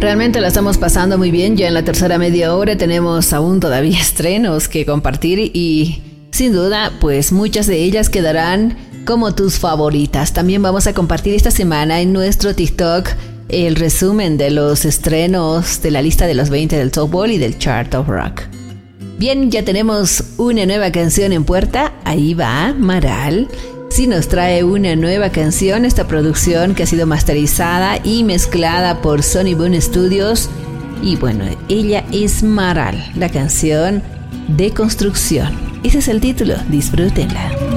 Realmente la estamos pasando muy bien. Ya en la tercera media hora tenemos aún todavía estrenos que compartir y sin duda pues muchas de ellas quedarán como tus favoritas. También vamos a compartir esta semana en nuestro TikTok el resumen de los estrenos de la lista de los 20 del Top Ball y del Chart of Rock. Bien, ya tenemos una nueva canción en puerta. Ahí va Maral. Sí, nos trae una nueva canción, esta producción que ha sido masterizada y mezclada por Sony Boom Studios. Y bueno, ella es Maral, la canción Deconstrucción. Ese es el título, disfrútenla.